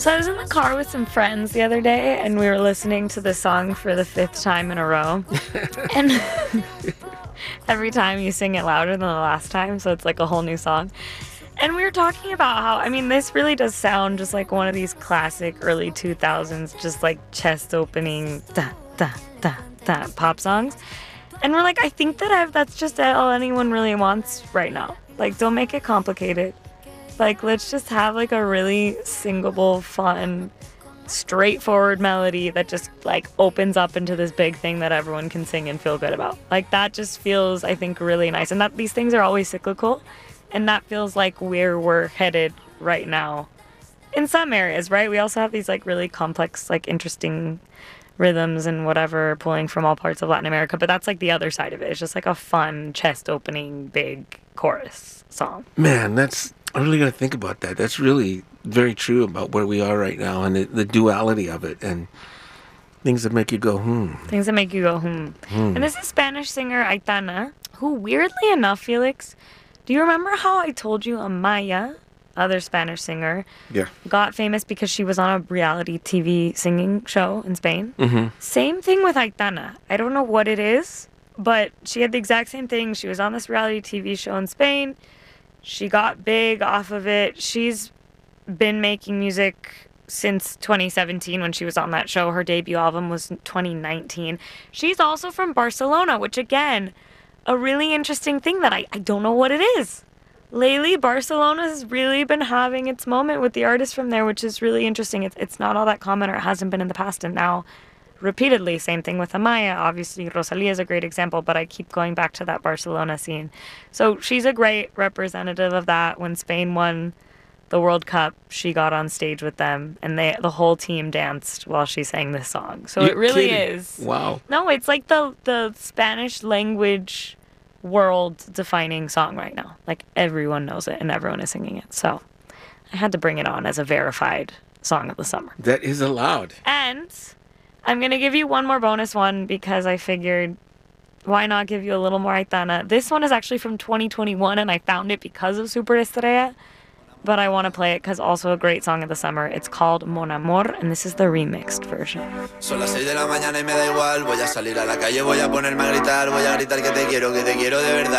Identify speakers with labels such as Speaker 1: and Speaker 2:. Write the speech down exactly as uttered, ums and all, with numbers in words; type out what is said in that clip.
Speaker 1: So I was in the car with some friends the other day, and we were listening to the song for the fifth time in a row. And every time you sing it louder than the last time, so it's like a whole new song. And we were talking about how, I mean, this really does sound just like one of these classic early two thousands, just like chest opening, da, da, da, da, pop songs. And we're like, I think that I've, that's just all anyone really wants right now. Like, don't make it complicated. Like, let's just have like a really singable, fun, straightforward melody that just like opens up into this big thing that everyone can sing and feel good about. Like, that just feels, I think, really nice. And that these things are always cyclical. And that feels like where we're headed right now. In some areas, right? We also have these like really complex, like interesting rhythms and whatever pulling from all parts of Latin America. But that's like the other side of it. It's just like a fun, chest opening, big chorus song.
Speaker 2: Man, that's, I really got to think about that. That's really very true about where we are right now and the, the duality of it and things that make you go, hmm.
Speaker 1: Things that make you go, hmm. hmm. And this is Spanish singer Aitana, who weirdly enough, Felix, do you remember how I told you Amaya, other Spanish singer,
Speaker 2: yeah.
Speaker 1: got famous because she was on a reality T V singing show in Spain?
Speaker 2: Mm-hmm.
Speaker 1: Same thing with Aitana. I don't know what it is, but she had the exact same thing. She was on this reality T V show in Spain. She got big off of it. She's been making music since twenty seventeen when she was on that show. Her debut album was twenty nineteen. She's also from Barcelona, which again, a really interesting thing that I, I don't know what it is. Lately, Barcelona has really been having its moment with the artists from there, which is really interesting. It's, it's not all that common, or it hasn't been in the past, and now repeatedly, same thing with Amaya. Obviously, Rosalía is a great example, but I keep going back to that Barcelona scene. So she's a great representative of that. When Spain won the World Cup, she got on stage with them, and they the whole team danced while she sang this song. So
Speaker 2: You're
Speaker 1: it really
Speaker 2: kidding.
Speaker 1: is.
Speaker 2: Wow.
Speaker 1: No, it's like the the Spanish language world-defining song right now. Like, everyone knows it, and everyone is singing it. So I had to bring it on as a verified song of the summer.
Speaker 2: That is allowed.
Speaker 1: And I'm going to give you one more bonus one because I figured, why not give you a little more Aitana? This one is actually from twenty twenty-one, and I found it because of Super Estrella. But I want to play it because also a great song of the summer. It's called Mon Amor, and this is the remixed version.
Speaker 3: Son las seis de la mañana y me da igual. Voy a salir a la calle, voy a ponerme a gritar. Voy a gritar que te quiero, que te quiero de verdad.